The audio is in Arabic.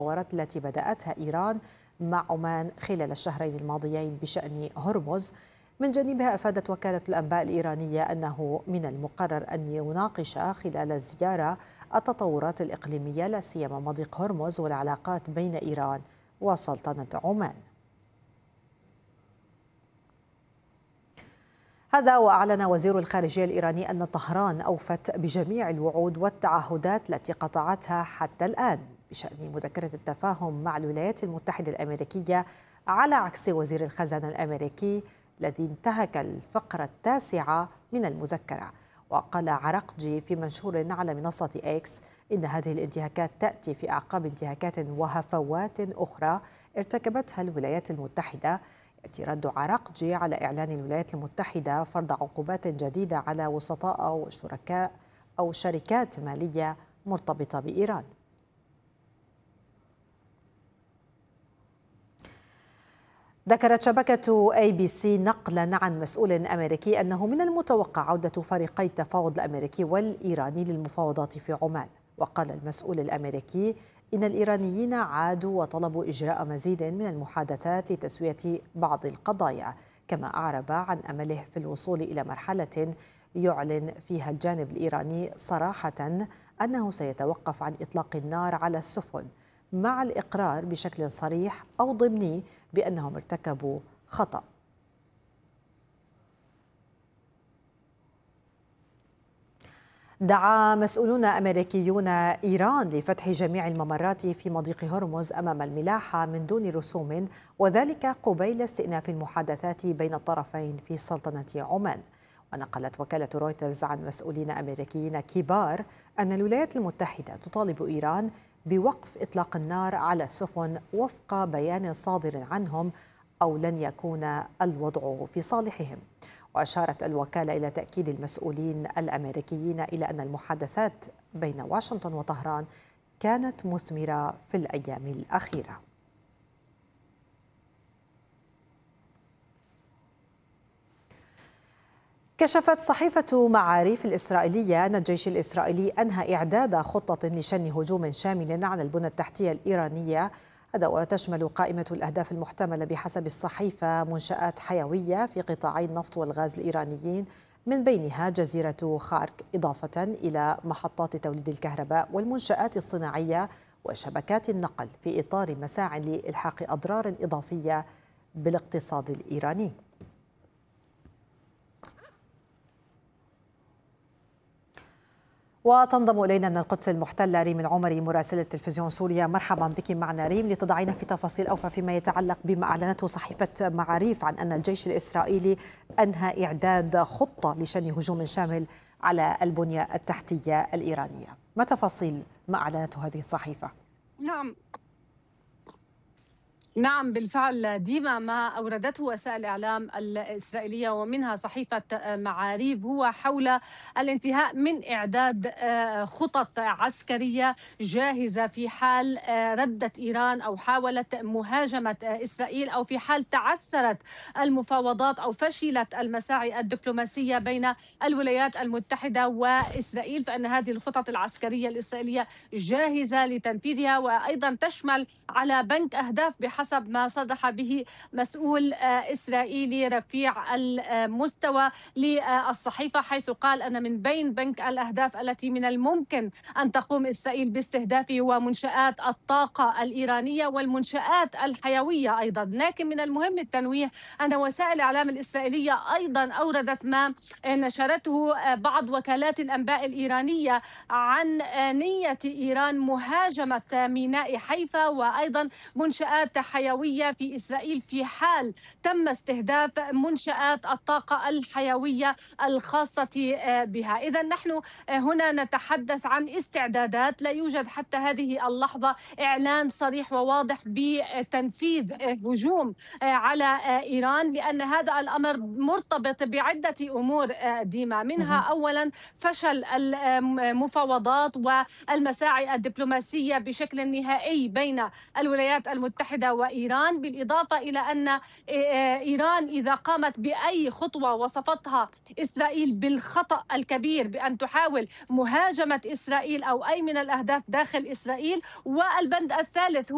المحاورات التي بدأتها إيران مع عمان خلال الشهرين الماضيين بشأن هرمز. من جانبها أفادت وكالة الأنباء الإيرانية أنه من المقرر أن يناقش خلال الزيارة التطورات الإقليمية لا سيما مضيق هرمز والعلاقات بين إيران وسلطنة عمان. هذا وأعلن وزير الخارجية الإيراني أن طهران أوفت بجميع الوعود والتعهدات التي قطعتها حتى الآن بشأن مذكرة التفاهم مع الولايات المتحدة الأمريكية، على عكس وزير الخزانة الأمريكي الذي انتهك الفقرة التاسعة من المذكرة. وقال عرقجي في منشور على منصة إكس إن هذه الانتهاكات تأتي في أعقاب انتهاكات وهفوات أخرى ارتكبتها الولايات المتحدة. يأتي رد عراقجي على إعلان الولايات المتحدة فرض عقوبات جديدة على وسطاء أو شركاء أو شركات مالية مرتبطة بإيران. ذكرت شبكة ABC نقلا عن مسؤول أمريكي أنه من المتوقع عودة فريقي التفاوض الأمريكي والإيراني للمفاوضات في عمان. وقال المسؤول الأمريكي إن الإيرانيين عادوا وطلبوا إجراء مزيد من المحادثات لتسوية بعض القضايا، كما أعرب عن أمله في الوصول إلى مرحلة يعلن فيها الجانب الإيراني صراحة أنه سيتوقف عن إطلاق النار على السفن، مع الإقرار بشكل صريح أو ضمني بأنهم ارتكبوا خطأ. دعا مسؤولون أمريكيون إيران لفتح جميع الممرات في مضيق هرمز أمام الملاحة من دون رسوم، وذلك قبيل استئناف المحادثات بين الطرفين في سلطنة عمان. ونقلت وكالة رويترز عن مسؤولين أمريكيين كبار أن الولايات المتحدة تطالب إيران بوقف إطلاق النار على السفن وفق بيان صادر عنهم، أو لن يكون الوضع في صالحهم. وأشارت الوكالة إلى تأكيد المسؤولين الأمريكيين إلى أن المحادثات بين واشنطن وطهران كانت مثمرة في الأيام الأخيرة. كشفت صحيفة معاريف الإسرائيلية أن الجيش الإسرائيلي أنهى إعداد خطة لشن هجوم شامل على البنى التحتية الإيرانية. هذا وتشمل قائمة الأهداف المحتملة بحسب الصحيفة منشآت حيوية في قطاعي النفط والغاز الإيرانيين، من بينها جزيرة خارك، إضافة إلى محطات توليد الكهرباء والمنشآت الصناعية وشبكات النقل، في إطار مساع لإلحاق أضرار إضافية بالاقتصاد الإيراني. وتنضم إلينا من القدس المحتلة ريم العمري مراسلة تلفزيون سوريا. مرحبا بك معنا ريم، لتضعينا في تفاصيل أوفى فيما يتعلق بما أعلنته صحيفة معاريف عن أن الجيش الإسرائيلي أنهى إعداد خطة لشن هجوم شامل على البنية التحتية الإيرانية. ما تفاصيل ما أعلنته هذه الصحيفة؟ نعم بالفعل ديما، ما أوردته وسائل الإعلام الإسرائيلية ومنها صحيفة معاريف هو حول الانتهاء من إعداد خطط عسكرية جاهزة في حال ردت إيران أو حاولت مهاجمة إسرائيل، أو في حال تعثرت المفاوضات أو فشلت المساعي الدبلوماسية بين الولايات المتحدة وإسرائيل، فإن هذه الخطط العسكرية الإسرائيلية جاهزة لتنفيذها، وأيضا تشمل على بنك أهداف بحسب ما صرح به مسؤول إسرائيلي رفيع المستوى للصحيفة، حيث قال أن من بين بنك الأهداف التي من الممكن أن تقوم إسرائيل باستهدافه ومنشآت الطاقة الإيرانية والمنشآت الحيوية أيضا. لكن من المهم التنويه أن وسائل الإعلام الإسرائيلية أيضا أوردت ما نشرته بعض وكالات الأنباء الإيرانية عن نية إيران مهاجمة ميناء حيفا وأيضا منشآت حيوية في إسرائيل في حال تم استهداف منشآت الطاقة الحيوية الخاصة بها. إذن نحن هنا نتحدث عن استعدادات، لا يوجد حتى هذه اللحظة إعلان صريح وواضح بتنفيذ هجوم على إيران، لأن هذا الأمر مرتبط بعدة أمور ديما، منها أولا فشل المفاوضات والمساعي الدبلوماسية بشكل نهائي بين الولايات المتحدة وإيران، بالإضافة إلى أن إيران إذا قامت بأي خطوة وصفتها إسرائيل بالخطأ الكبير بأن تحاول مهاجمة إسرائيل أو أي من الأهداف داخل إسرائيل. والبند الثالث